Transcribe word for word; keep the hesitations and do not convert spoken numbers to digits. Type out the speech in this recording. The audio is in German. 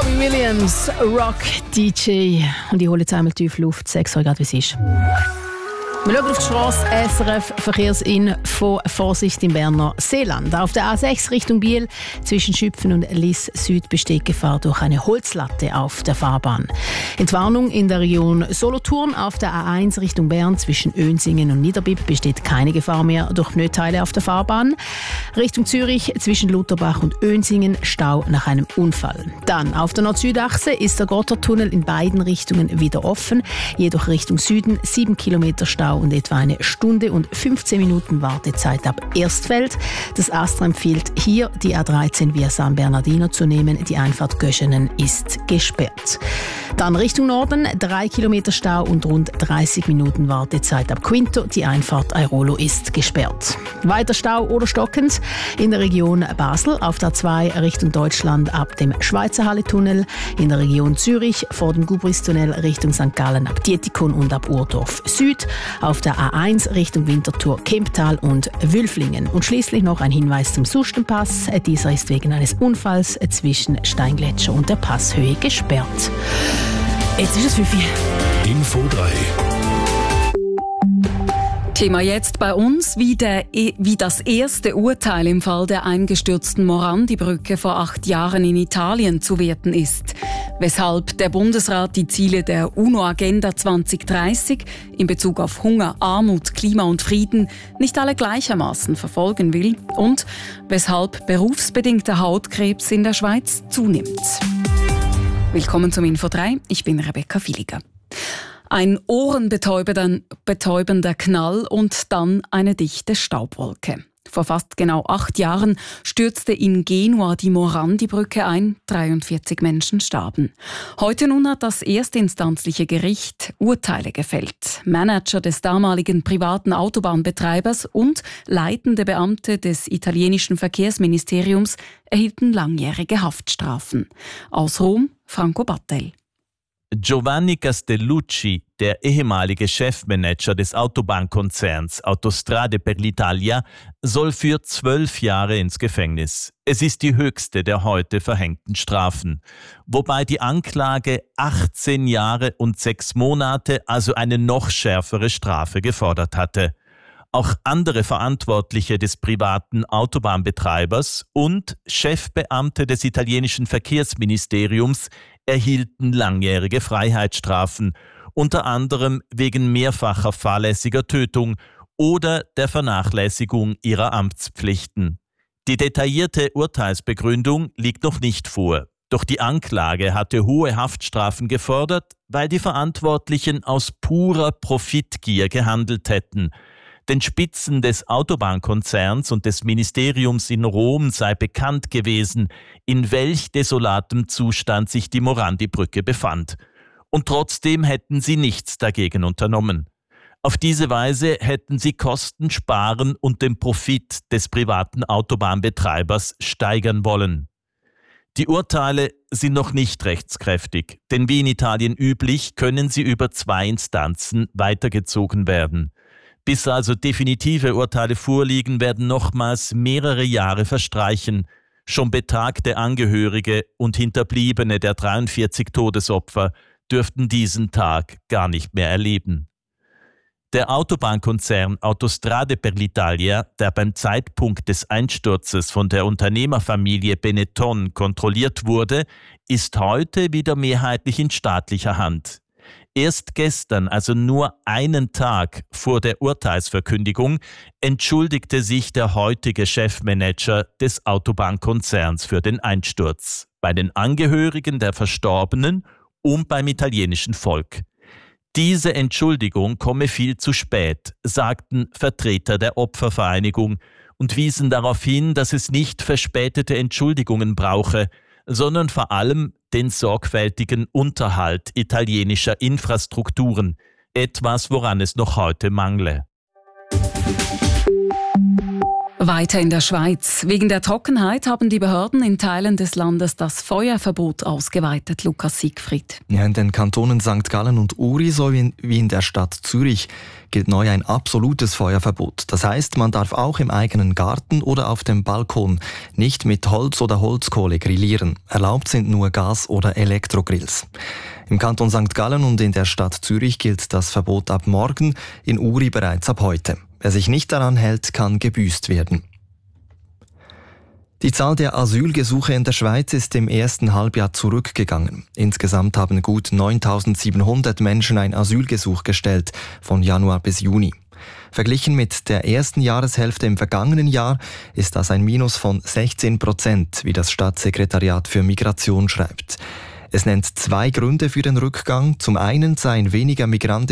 Robbie Williams, Rock D J. Und ich hole jetzt einmal tief Luft, sechs euch gerade, wie es ist. Wir schauen auf die Strasse, S R F Verkehrsinfo, Vorsicht im Berner Seeland. Auf der A sechs Richtung Biel zwischen Schüpfen und Liss Süd besteht Gefahr durch eine Holzlatte auf der Fahrbahn. Entwarnung in der Region Solothurn. Auf der A eins Richtung Bern zwischen Önsingen und Niederbipp besteht keine Gefahr mehr durch Pneuteile auf der Fahrbahn. Richtung Zürich zwischen Lutherbach und Önsingen Stau nach einem Unfall. Dann auf der Nord-Süd-Achse ist der Gotthardtunnel in beiden Richtungen wieder offen, jedoch Richtung Süden sieben Kilometer Stau und etwa eine Stunde und fünfzehn Minuten Wartezeit ab Erstfeld. Das ASTRA empfiehlt hier, die A dreizehn via San Bernardino zu nehmen. Die Einfahrt Göschenen ist gesperrt. Dann Richtung Norden, drei Kilometer Stau und rund dreißig Minuten Wartezeit ab Quinto. Die Einfahrt Airolo ist gesperrt. Weiter Stau oder stockend in der Region Basel auf der A zwei Richtung Deutschland ab dem Schweizer Halle-Tunnel, in der Region Zürich vor dem Gubris-Tunnel Richtung Sankt Gallen ab Dietikon und ab Urdorf Süd, auf der A eins Richtung Winterthur, Kemptal und Wülflingen. Und schließlich noch ein Hinweis zum Sustenpass. Dieser ist wegen eines Unfalls zwischen Steingletscher und der Passhöhe gesperrt. Jetzt ist es fünf Uhr. Info drei. Thema jetzt bei uns, wie, der, wie das erste Urteil im Fall der eingestürzten Morandi-Brücke vor acht Jahren in Italien zu werten ist. Weshalb der Bundesrat die Ziele der UNO-Agenda zwanzig dreißig in Bezug auf Hunger, Armut, Klima und Frieden nicht alle gleichermaßen verfolgen will und weshalb berufsbedingter Hautkrebs in der Schweiz zunimmt. Willkommen zum Info drei, ich bin Rebecca Villiger. Ein ohrenbetäubender Knall und dann eine dichte Staubwolke. Vor fast genau acht Jahren stürzte in Genua die Morandi-Brücke ein, dreiundvierzig Menschen starben. Heute nun hat das erstinstanzliche Gericht Urteile gefällt. Manager des damaligen privaten Autobahnbetreibers und leitende Beamte des italienischen Verkehrsministeriums erhielten langjährige Haftstrafen. Aus Rom, Franco Battel. Giovanni Castellucci, der ehemalige Chefmanager des Autobahnkonzerns Autostrade per l'Italia, soll für zwölf Jahre ins Gefängnis. Es ist die höchste der heute verhängten Strafen, wobei die Anklage achtzehn Jahre und sechs Monate, also eine noch schärfere Strafe gefordert hatte. Auch andere Verantwortliche des privaten Autobahnbetreibers und Chefbeamte des italienischen Verkehrsministeriums erhielten langjährige Freiheitsstrafen, unter anderem wegen mehrfacher fahrlässiger Tötung oder der Vernachlässigung ihrer Amtspflichten. Die detaillierte Urteilsbegründung liegt noch nicht vor, doch die Anklage hatte hohe Haftstrafen gefordert, weil die Verantwortlichen aus purer Profitgier gehandelt hätten. Den Spitzen des Autobahnkonzerns und des Ministeriums in Rom sei bekannt gewesen, in welch desolatem Zustand sich die Morandi-Brücke befand. Und trotzdem hätten sie nichts dagegen unternommen. Auf diese Weise hätten sie Kosten sparen und den Profit des privaten Autobahnbetreibers steigern wollen. Die Urteile sind noch nicht rechtskräftig, denn wie in Italien üblich können sie über zwei Instanzen weitergezogen werden. Bis also definitive Urteile vorliegen, werden nochmals mehrere Jahre verstreichen. Schon betagte Angehörige und Hinterbliebene der dreiundvierzig Todesopfer dürften diesen Tag gar nicht mehr erleben. Der Autobahnkonzern Autostrade per l'Italia, der beim Zeitpunkt des Einsturzes von der Unternehmerfamilie Benetton kontrolliert wurde, ist heute wieder mehrheitlich in staatlicher Hand. Erst gestern, also nur einen Tag vor der Urteilsverkündigung, entschuldigte sich der heutige Chefmanager des Autobahnkonzerns für den Einsturz bei den Angehörigen der Verstorbenen und beim italienischen Volk. Diese Entschuldigung komme viel zu spät, sagten Vertreter der Opfervereinigung und wiesen darauf hin, dass es nicht verspätete Entschuldigungen brauche, sondern vor allem den sorgfältigen Unterhalt italienischer Infrastrukturen, etwas, woran es noch heute mangle. Weiter in der Schweiz. Wegen der Trockenheit haben die Behörden in Teilen des Landes das Feuerverbot ausgeweitet. Lukas Siegfried. Ja, in den Kantonen Sankt Gallen und Uri sowie in der Stadt Zürich gilt neu ein absolutes Feuerverbot. Das heißt, man darf auch im eigenen Garten oder auf dem Balkon nicht mit Holz oder Holzkohle grillieren. Erlaubt sind nur Gas- oder Elektrogrills. Im Kanton Sankt Gallen und in der Stadt Zürich gilt das Verbot ab morgen, in Uri bereits ab heute. Wer sich nicht daran hält, kann gebüßt werden. Die Zahl der Asylgesuche in der Schweiz ist im ersten Halbjahr zurückgegangen. Insgesamt haben gut neuntausendsiebenhundert Menschen ein Asylgesuch gestellt, von Januar bis Juni. Verglichen mit der ersten Jahreshälfte im vergangenen Jahr ist das ein Minus von sechzehn Prozent, wie das Staatssekretariat für Migration schreibt. Es nennt zwei Gründe für den Rückgang. Zum einen seien weniger Migranten